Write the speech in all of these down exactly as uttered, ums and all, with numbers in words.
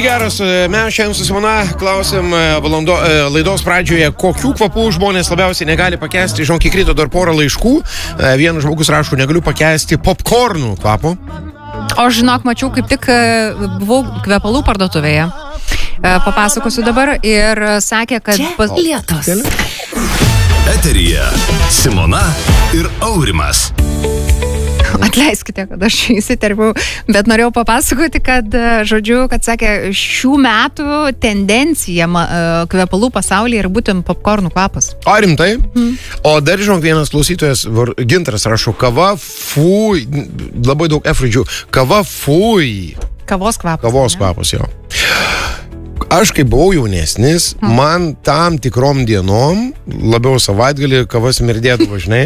geras, mes šiandien su Simona klausėm valando, laidos pradžioje, kokių kvapų žmonės labiausiai negali pakęsti. Žinok, įkrito dar porą laiškų. Vienas žmogus rašo, negaliu pakęsti popkornų kvapo. O žinok, mačiau, kaip tik buvau kvepalų parduotuvėje. Papasakosiu dabar ir sakė, kad... Čia lietus. Eteryje Simona ir Aurimas. Atleiskite, kad aš įsiterpiau, bet norėjau papasakoti, kad, žodžiu, kad sakė, šių metų tendencija kvepalų pasaulyje ir būtent popkornų kvapas. O, rimtai? Mm. O dar, žinok, vienas klausytojas, Gintaras rašo, kava, fui, labai daug efridžių, kava, fui. Kavos kvapas. Kavos kvapas, jo. Aš, kai buvau jaunesnis, hmm. man tam tikrom dienom, labiau savaitgalį, kavas mirdėdavo, žinai.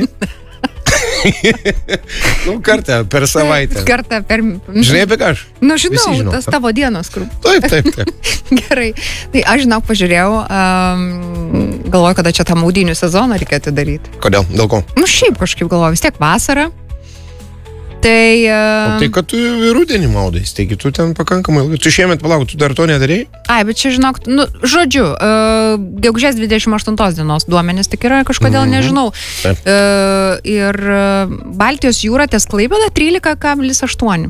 Nu, kartą per savaitę. Kartą per... Žinai apie ką aš? Nu, žinau, žinau tas tavo dienos, kur... Taip, taip, taip. Gerai. Tai aš, žinok, pažiūrėjau, um, galvoju, kada čia tą maudynių sezoną reikėtų daryti. Kodėl? Dėl ko? Nu, šiaip kažkaip galvoju, vis tiek vasara. Tai... Uh... O tai, kad tu rudenį maudais, taigi tu ten pakankamai ilgai. Tu šiemet, palauk, tu dar to nedarei? Ai, bet čia, žinok, nu, žodžiu, uh, gegužės dvidešimt aštuntos dienos duomenys tik yra, kažkodėl mm-hmm. nežinau. Uh, ir uh, Baltijos jūra ties Klaipėda trylika kablelis aštuoni.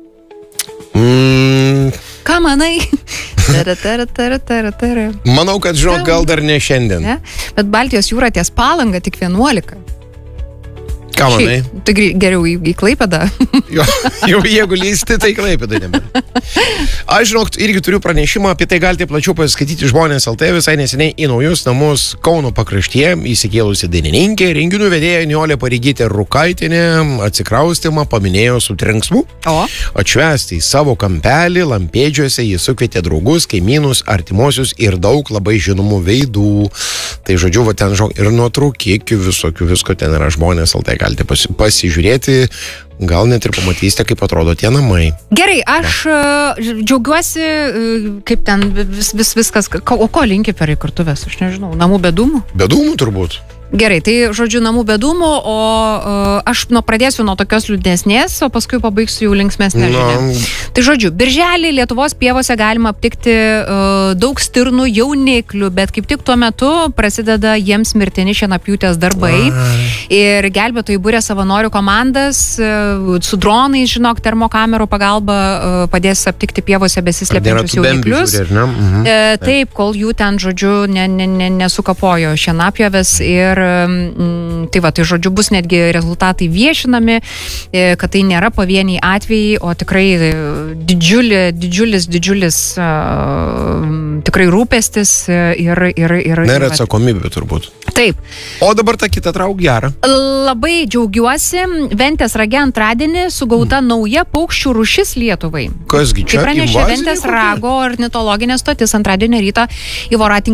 Mm. Ką manai? Tara, tara, tara, tara, tara. Manau, kad, žinok, gal dar ne šiandien. Ne? Bet Baltijos jūra ties Palanga tik vienuolika. Ką manai? Šiaip, tai geriau į, į Klaipėdą. Jo, jau jeigu lysti, tai Klaipėda nebėra. Aš, žinok, irgi turiu pranešimą, apie tai galite plačiau pasiskaityti žmonės L T. Visai neseniai į naujus namus Kauno pakraštyje įsikėlusi dainininkė, renginių vedėja Nijolė Pareigytė Rukaitienė atsikraustymą paminėjo su trenksmu. O? Atšvęsti į savo kampelį, Lampėdžiuose jis sukvietė draugus, kaimynus, artimuosius ir daug labai žinomų veidų. Tai žodžiu, va ten, žinok, ir nuotraukikių visokių, visko ten yra žmonės L T. Galite pasi, pasižiūrėti, gal net ir pamatysite, kaip atrodo tie namai. Gerai, aš uh, džiaugiuosi, uh, kaip ten vis, vis, viskas, ko, o ko linki per įkurtuvės, aš nežinau, namų bedumų? Bedumų turbūt. Gerai, tai žodžiu namų bedumų, o uh, aš nuo pradėsiu nuo tokios liūdnesnės, o paskui pabaigsiu jau linksmesnę žinią. No. Tai žodžiu, birželį Lietuvos pievose galima aptikti uh, daug stirnų jauniklių, bet kaip tik tuo metu prasideda jiems mirtini šienapjūtės darbai. Ai. Ir gelbėtojai būrė savanorių komandas, uh, su dronais, žinok, termokamerų pagalba uh, padės aptikti pievose besislepiančius jauniklius. Mhm. Uh, taip, kol jų ten, žodžiu, ne, ne, ne, nesukapojo šienapjovės ir tai va, tai žodžiu bus netgi rezultatai viešinami, kad tai nėra pavieniai atvejai, o tikrai didžiulį, didžiulis, didžiulis uh, tikrai rūpestis ir... ir, ir Nėra atsakomybė turbūt. Taip. O dabar ta kita trauk gerą. Labai džiaugiuosi, Ventės rage antradienį sugauta mm. nauja paukščių rūšis Lietuvai. Kasgi čia? Kaip pranešė Ventės rago ornitologinė stotis antradienio ryto į Voratinklį